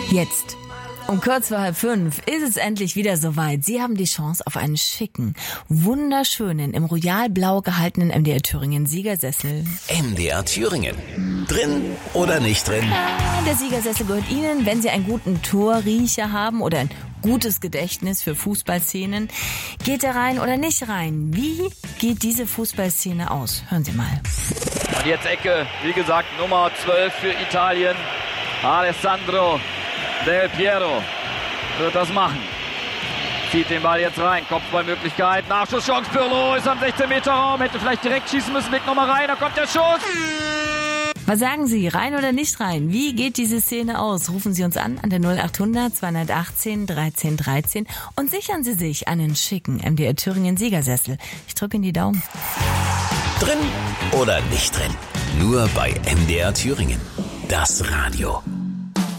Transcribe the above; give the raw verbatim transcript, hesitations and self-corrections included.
Jetzt, um kurz vor halb fünf, ist es endlich wieder soweit. Sie haben die Chance auf einen schicken, wunderschönen, im Royal Blau gehaltenen M D R Thüringen Siegersessel. M D R Thüringen. Drin oder nicht drin? Ja, der Siegersessel gehört Ihnen, wenn Sie einen guten Torriecher haben oder ein gutes Gedächtnis für Fußballszenen. Geht er rein oder nicht rein? Wie geht diese Fußballszene aus? Hören Sie mal. Und jetzt Ecke, wie gesagt, Nummer zwölf für Italien. Alessandro Del Piero wird das machen. Zieht den Ball jetzt rein. Kopfballmöglichkeit. Nachschusschance. Pirlo ist am sechzehn Meter Raum. Hätte vielleicht direkt schießen müssen. Blick nochmal rein. Da kommt der Schuss. Was sagen Sie? Rein oder nicht rein? Wie geht diese Szene aus? Rufen Sie uns an an der null acht hundert zweihundertachtzehn dreizehn dreizehn und sichern Sie sich einen schicken M D R Thüringen Siegersessel. Ich drücke Ihnen die Daumen. Drin oder nicht drin? Nur bei M D R Thüringen. Das Radio.